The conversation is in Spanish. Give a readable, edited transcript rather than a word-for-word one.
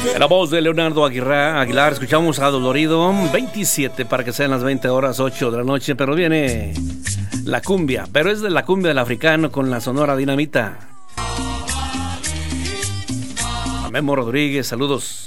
En la voz de Leonardo Aguilar, escuchamos a Dolorido, 27 para que sean las 20 horas, 8 de la noche, pero viene la cumbia, pero es de la cumbia del africano con la Sonora Dinamita. A Memo Rodríguez, saludos.